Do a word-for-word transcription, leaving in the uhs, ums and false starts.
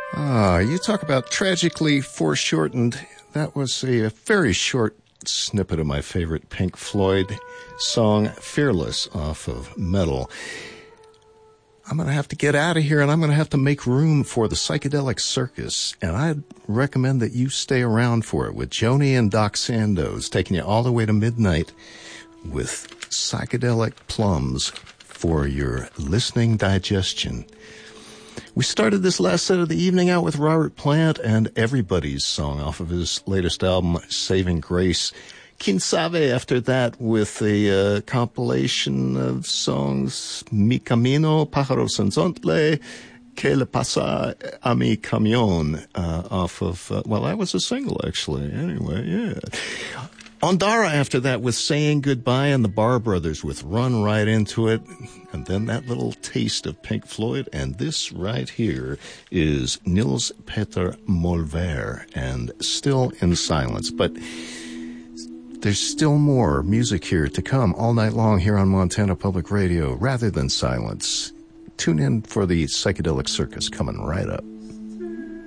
Ah, you talk about tragically foreshortened. That was a, a very short snippet of my favorite Pink Floyd song, Fearless, off of Metal. I'm going to have to get out of here, and I'm going to have to make room for the Psychedelic Circus, and I'd recommend that you stay around for it with Joni and Doc Sandoz, taking you all the way to midnight with psychedelic plums for your listening digestion. We started this last set of the evening out with Robert Plant and Everybody's song off of his latest album, Saving Grace. Quien Sabe after that with a uh, compilation of songs, Mi Camino, Pájaros en Zontle, Que le pasa a mi camión, uh, off of, uh, well, that was a single actually, anyway, yeah. Ondara after that with Saying Goodbye, and the Bar Brothers with Run Right Into It, and then that little taste of Pink Floyd, and this right here is Nils Petter Molvær and Still in Silence. But there's still more music here to come all night long here on Montana Public Radio, rather than silence. Tune in for the Psychedelic Circus coming right up.